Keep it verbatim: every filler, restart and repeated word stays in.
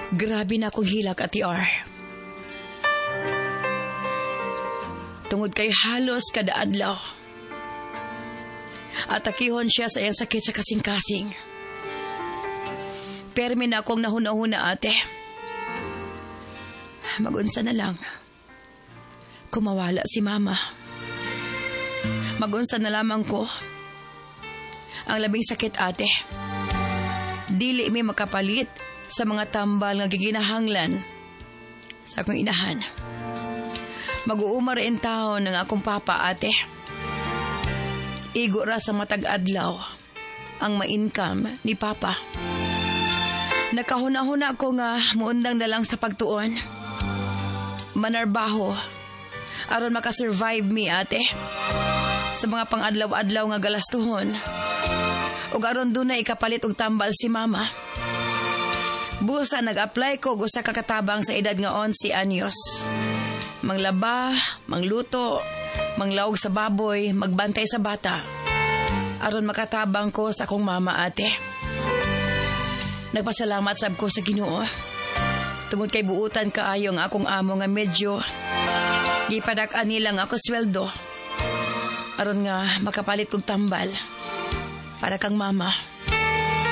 Grabe na akong hilak, Ate R. Tungod kay halos kada adlaw. Atakihon siya sa iyang sakit sa kasing-kasing. Permi na akong nahuna-huna, ate. Magunsa na lang. Kumawala si mama. Magunsa na lamang ko. Ang labing sakit, ate. Dili may makapalit sa mga tambal nga giginahanglan sa akong inahan. Mag-uumar in taon ng akong papa, ate. Igo ra sa matag adlaw ang ma-income ni papa. Nakahuna-huna ko nga muundang na lang sa pagtuon. Manarbaho aron makasurvive mi, ate, sa mga pang-adlaw-adlaw nga galastuhon. Ug aron dunay ikapalit og tambal si mama. Busa nag-apply ko gusa ka katabang sa edad nga onse anyos. Manglaba, mangluto, manglawog sa baboy, magbantay sa bata. Aron makatabang ko sa akong mama, ate. Nagpasalamat sab ko sa Ginoo. Tungod kay buutan kaayo ang akong amo nga medyo gipadak-an nilang ako sweldo. Aron nga makapalit kong tambal para kang mama.